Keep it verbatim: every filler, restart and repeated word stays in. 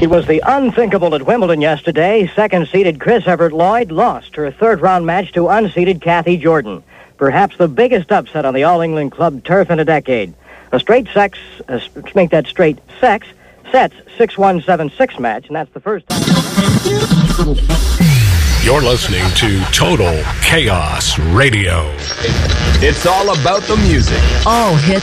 It was the unthinkable at Wimbledon yesterday. Second-seeded Chris Evert-Lloyd lost her third-round match to unseeded Kathy Jordan. Perhaps the biggest upset on the All-England Club turf in a decade. A straight sex, uh, make that straight sex, sets six one seven six match, and that's the first time. You're listening to Total Chaos Radio. It's all about the music. All hits